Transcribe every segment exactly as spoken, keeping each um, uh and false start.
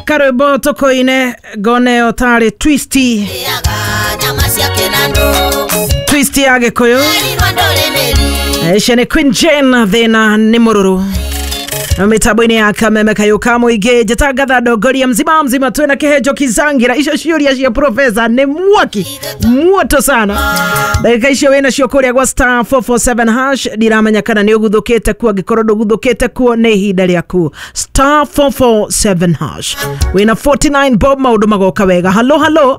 Karibu tukoine gone otari twisty twisty yage koyo Shene Queen Jane thina ni mururu mitambo-ini ya kameme kayuka muingi jetagatha ndongoria mzima mzima twina kihejo kizangira icio ciuria cia professor ni mwaki muoto sana dakika icio wina cio kuria gwa star four four seven hash ndiramenya kana ni uguthukite ku angikorwo nduguthukite ku ni ihinda riaku star four four seven hash wina forty-nine bob maundu magoka wega. Hello hello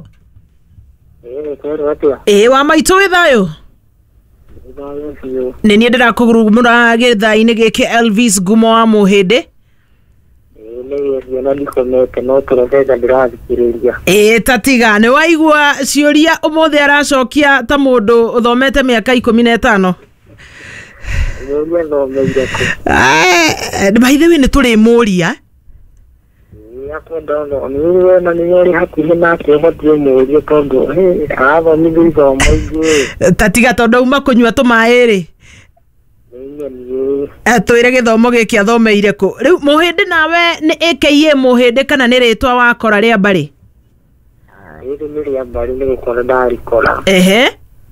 eh wa maitu withayo nini ndira kugurumura githa-ini giki Elvis Gumo wa Muhindi eh tatiga ni waigua ciuria umuthi aracokia ta mundu uthomete miaka ikumi na itano eh by the way ni turi muria Yakodono niwe na niwe hakuhi na kehotio murio tondo eh aba nibizo moige tatiga tondo uma kunywa tumairi eh twire githomo giki athomeire ku riu Muhindi nawe ni A K A Muhindi kana ni ritwa wakora ria bari ah iri ni ria bari ni gukora ndari kora ehe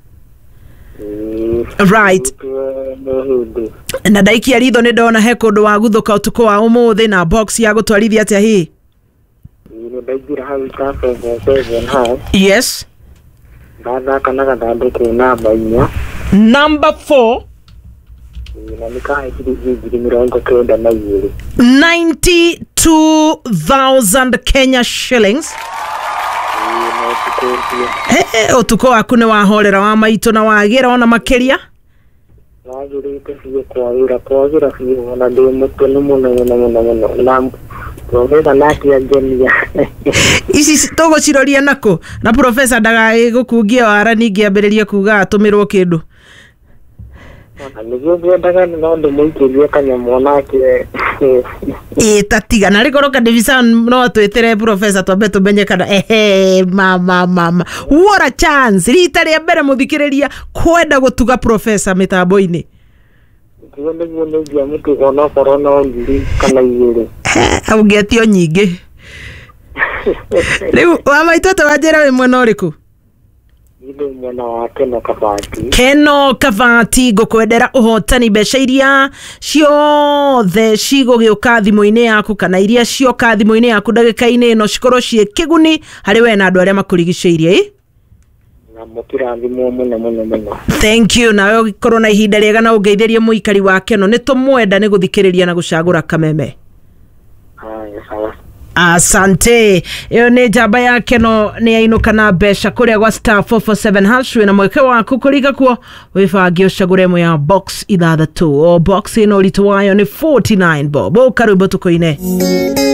right na ndaikia ritho ni ndona he kundu wa guthuka utuko wa umuthi na box ya gutwarithia atia hi ni ndaigira hawi ta seven ha yes bada kana gadande ke namba inya number four na nikai kidi mirongo kenda na yiri ninety-two thousand Kenya shillings. Eh utuko waku ni wahorera wa maitu na wagira ona makiria wagirite fiye kwagira kwagira fiye ona de mutu ni muno muno muno muno na professor natia jenia isi togo ciroria nako na professor ndaga gukungia wara ningi ambiririe kuga atumirwo kindu niguo gwendaga no ndu muikirie kanyamo nake eh tatiga na rigoroka division no twetire professor twambe tumenye kana ehe mama mama what a chance rita ria mbere muthikiriria kwenda gutuga professor mitambo-ini kuone kuone dia mutu ona corona ngiri kana yiri augetio nyingi riu wa maitoto wajera we mwana uriku ile mwana wa Keno Kabati Keno Kabati gukwendera uhotani mbeca iria ciothe cigugiuka thimu-ini yaku kana iria cioka thimu-ini yaku ndagika-ini ino cikorwo cie kiguni hari we na andu aria makurigiceirie eh na mukira thimu muno muno muno. Thank you na we gikorwo na ihinda riega na ungeithirie muikari wa Keno ni tumwenda ni guthikiriria na gucagura kameme. Haya sawa. Asante. Iyo ni jamba ya Keno ni ainuka na besha kuria gwa star four four seven hash wina mweke waku kuriga kuo wifagi ucagure mu ya box ithathatu o box ino ritu wayo ni forty-nine bob. Karibu tukoine.